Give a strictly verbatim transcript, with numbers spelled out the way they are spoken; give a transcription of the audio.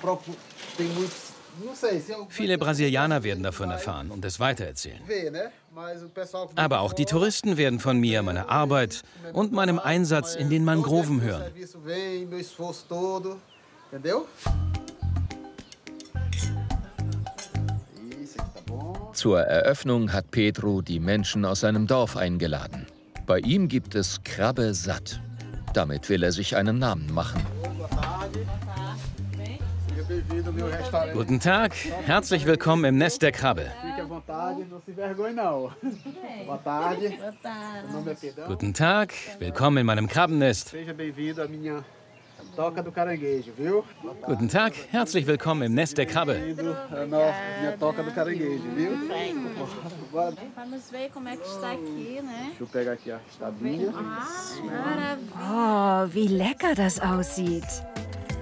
Viele Brasilianer werden davon erfahren und es weitererzählen. Aber auch die Touristen werden von mir, meiner Arbeit und meinem Einsatz in den Mangroven hören. Zur Eröffnung hat Pedro die Menschen aus seinem Dorf eingeladen. Bei ihm gibt es Krabbe satt. Damit will er sich einen Namen machen. Guten Tag, herzlich willkommen im Nest der Krabbe. Guten Tag, willkommen in meinem Krabbennest. Guten Tag, herzlich willkommen im Nest der Krabbe. Oh, wie lecker das aussieht.